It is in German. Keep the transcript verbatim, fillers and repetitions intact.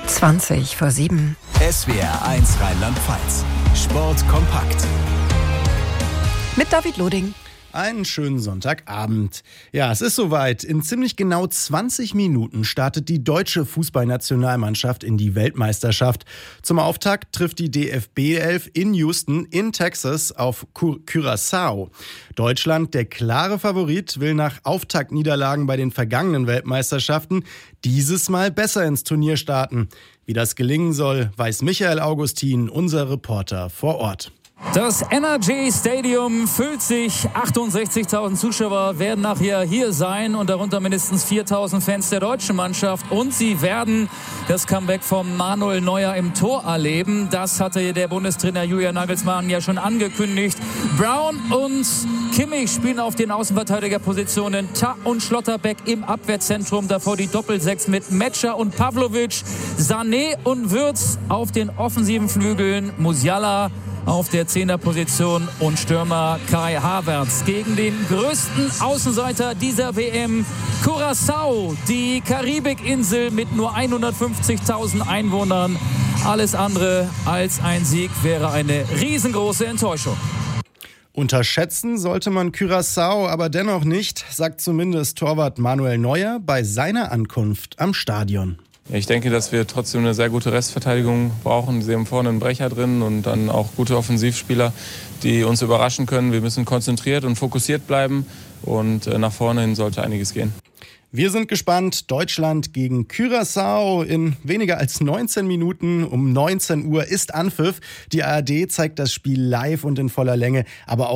zwanzig vor sieben. S W R eins Rheinland-Pfalz. Sport kompakt. Mit David Loding. Einen schönen Sonntagabend. Ja, es ist soweit. In ziemlich genau zwanzig Minuten startet die deutsche Fußballnationalmannschaft in die Weltmeisterschaft. Zum Auftakt trifft die D F B elf in Houston in Texas auf Curaçao. Deutschland, der klare Favorit, will nach Auftaktniederlagen bei den vergangenen Weltmeisterschaften dieses Mal besser ins Turnier starten. Wie das gelingen soll, weiß Michael Augustin, unser Reporter vor Ort. Das N R G Stadium füllt sich. achtundsechzigtausend Zuschauer werden nachher hier sein und darunter mindestens viertausend Fans der deutschen Mannschaft. Und sie werden das Comeback von Manuel Neuer im Tor erleben. Das hatte der Bundestrainer Julian Nagelsmann ja schon angekündigt. Brown und Kimmich spielen auf den Außenverteidigerpositionen. Ta und Schlotterbeck im Abwehrzentrum. Davor die Doppelsechs mit Metscher und Pavlovic. Sané und Wirtz auf den offensiven Flügeln. Musiala auf der Zehnerposition und Stürmer Kai Havertz gegen den größten Außenseiter dieser W M, Curaçao, die Karibikinsel mit nur hundertfünfzigtausend Einwohnern. Alles andere als ein Sieg wäre eine riesengroße Enttäuschung. Unterschätzen sollte man Curaçao aber dennoch nicht, sagt zumindest Torwart Manuel Neuer bei seiner Ankunft am Stadion. Ich denke, dass wir trotzdem eine sehr gute Restverteidigung brauchen. Sie haben vorne einen Brecher drin und dann auch gute Offensivspieler, die uns überraschen können. Wir müssen konzentriert und fokussiert bleiben und nach vorne hin sollte einiges gehen. Wir sind gespannt. Deutschland gegen Curaçao in weniger als neunzehn Minuten. Um neunzehn Uhr ist Anpfiff. Die A R D zeigt das Spiel live und in voller Länge, aber auch